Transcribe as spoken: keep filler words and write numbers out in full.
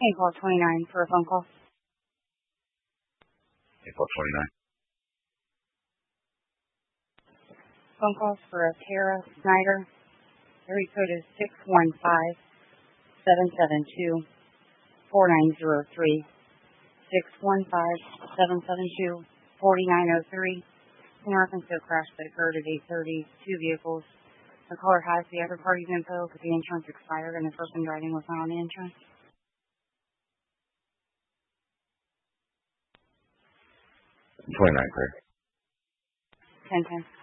April twenty-ninth for a phone call. April twenty-ninth. Phone calls for a Tara Snyder. Area code is six one five, seven seven two, four nine zero three. six one five, seven seven two, four nine zero three. In reference to a crash that occurred at eight thirty, two vehicles. The caller has the other party's info, but the insurance expired and the person driving was not on the insurance. twenty-nine, correct? ten ten.